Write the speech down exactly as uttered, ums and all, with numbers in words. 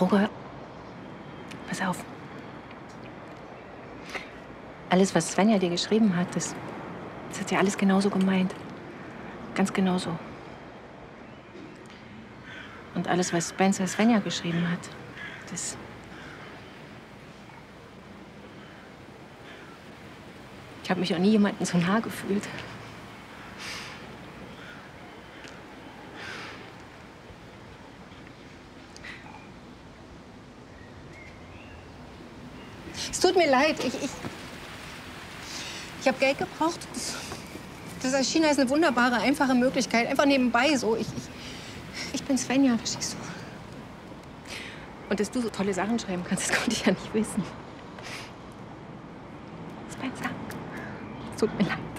Roger, pass auf. Alles, was Svenja dir geschrieben hat, das, das hat sie alles genauso gemeint. Ganz genauso. Und alles, was Spencer Svenja geschrieben hat, das... Ich habe mich auch nie jemandem so nah gefühlt. Es tut mir leid. Ich, ich, ich habe Geld gebraucht. Das, das erschien als eine wunderbare, einfache Möglichkeit. Einfach nebenbei so. Ich, ich, ich bin Svenja, verstehst du? Und dass du so tolle Sachen schreiben kannst, das konnte ich ja nicht wissen. Spencer, es tut mir leid.